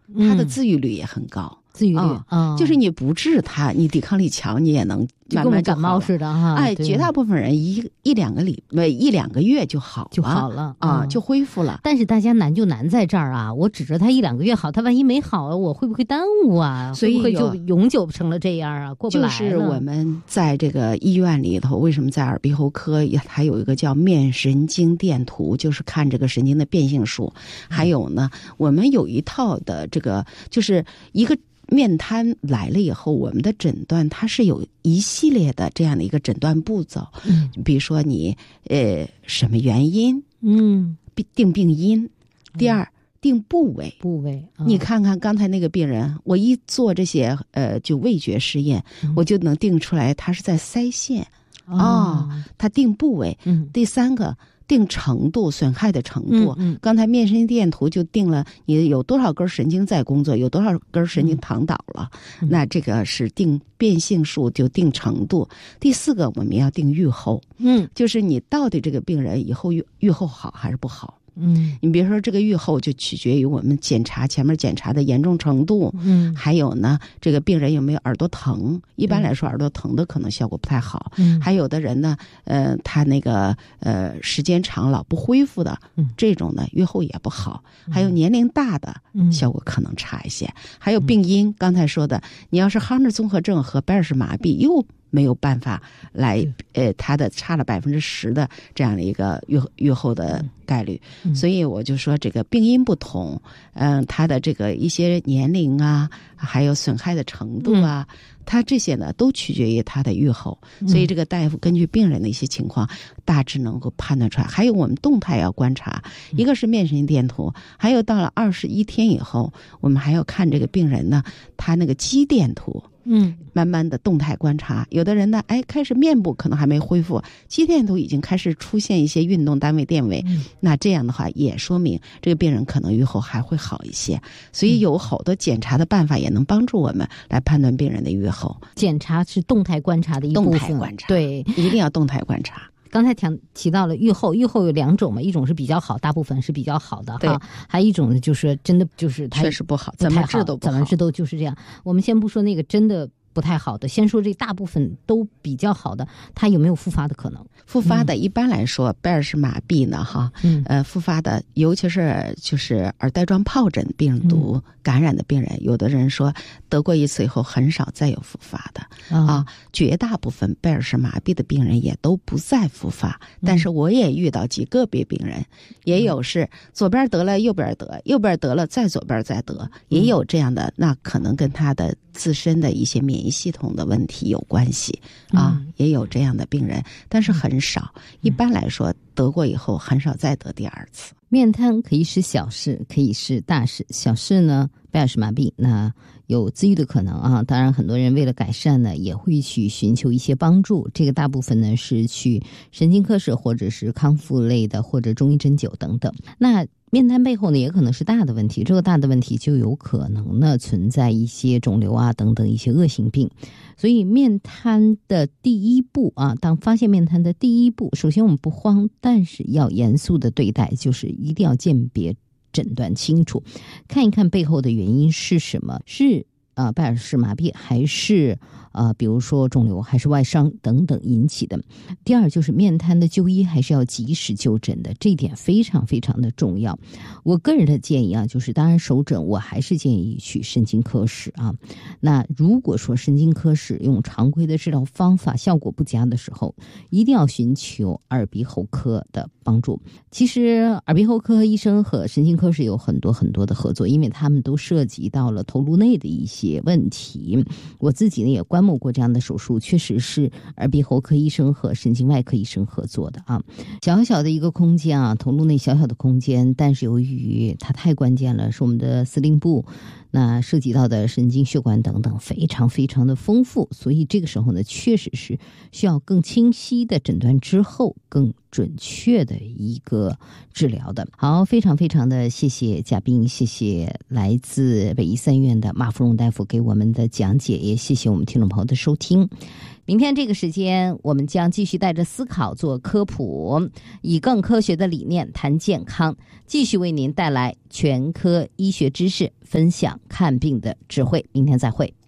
它的自愈率也很高。 自愈率就是你不治它，你抵抗力强，你也能慢慢就感冒似的哈。 绝大部分人一两个月就好了就恢复了。 但是大家难就难在这儿啊，我指着他1-2个月好，他万一没好，我会不会耽误啊？ 所以会不会就永久成了这样啊？过不来了。 就是我们在这个医院里头，为什么在耳鼻喉科它有一个叫面神经电图，就是看这个神经的变性数。还有呢，我们有一套的这个，就是一个面瘫来了以后，我们的诊断它是有一系列的这样的一个诊断步骤。比如说你什么原因，定病因，第二定部位。你看看刚才那个病人，我一做这些就味觉试验，我就能定出来他是在腮腺他定部位。第三个定程度，损害的程度。刚才面神经电图就定了你有多少根神经在工作，有多少根神经躺倒了。那这个是定变性数，就定程度。第四个我们要定预后。就是你到底这个病人以后预后好还是不好。你比如说这个预后就取决于我们前面检查的严重程度。还有呢，这个病人有没有耳朵疼。一般来说耳朵疼的可能效果不太好。还有的人呢他那个时间长老不恢复的，这种呢预后也不好。还有年龄大的效果可能差一些。还有病因，刚才说的，你要是哈纳综合症和贝尔氏麻痹又没有办法来它的差了10%的这样的一个预后的概率。所以我就说这个病因不同，它的这个一些年龄啊，还有损害的程度啊，它这些呢都取决于它的预后。所以这个大夫根据病人的一些情况大致能够判断出来。还有我们动态要观察，一个是面神经电图，还有到了21天以后，我们还要看这个病人呢他那个肌电图。慢慢的动态观察，有的人呢，开始面部可能还没恢复，肌电图已经开始出现一些运动单位电位。那这样的话也说明这个病人可能预后还会好一些。所以有好多检查的办法也能帮助我们来判断病人的预后。 检查是动态观察的一部分。 动态观察， 对， 一定要动态观察。 刚才提到了预后有2种嘛，一种是比较好，大部分是比较好的哈，还有一种就是真的就是它确实不好，怎么治都不好， 怎么治都就是这样。我们先不说那个真的不太好的，先说这大部分都比较好的，它有没有复发的可能？ 复发的一般来说，贝尔氏麻痹呢，复发的，尤其是就是耳带状疱疹病毒感染的病人，有的人说得过一次以后很少再有复发的绝大部分贝尔氏麻痹的病人也都不再复发。但是我也遇到几个别病人，也有是左边得了右边得，右边得了再左边再得，也有这样的，那可能跟他的自身的一些免疫系统的问题有关系也有这样的病人，但是很少。一般来说得过以后很少再得第二次。 面瘫可以是小事，可以是大事。小事呢，贝尔氏麻痹那有自愈的可能当然很多人为了改善呢也会去寻求一些帮助，这个大部分呢是去神经科室或者是康复类的或者中医针灸等等。那面瘫背后呢也可能是大的问题，这个大的问题就有可能呢存在一些肿瘤等等一些恶性病。所以面瘫的第一步当发现面瘫的第一步，首先我们不慌，但是要严肃的对待，就是一定要鉴别诊断清楚，看一看背后的原因是什么，是贝尔氏麻痹还是比如说肿瘤还是外伤等等引起的。第二就是面瘫的就医还是要及时就诊的，这一点非常非常的重要。我个人的建议就是当然首诊我还是建议去神经科室那如果说神经科室用常规的治疗方法效果不佳的时候，一定要寻求耳鼻喉科的帮助。其实耳鼻喉科医生和神经科室有很多很多的合作，因为他们都涉及到了头颅内的一些问题。我自己呢也观摩过这样的手术，确实是耳鼻喉科医生和神经外科医生合作的小小的一个空间头颅内小小的空间，但是由于它太关键了，是我们的司令部，那涉及到的神经血管等等非常非常的丰富，所以这个时候呢确实是需要更清晰的诊断之后更准确的一个治疗的。好，非常非常的谢谢嘉宾，谢谢来自北医3院的马芙蓉大夫给我们的讲解，也谢谢我们听众朋友的收听。 明天这个时间，我们将继续带着思考做科普，以更科学的理念谈健康，继续为您带来全科医学知识，分享看病的智慧。明天再会。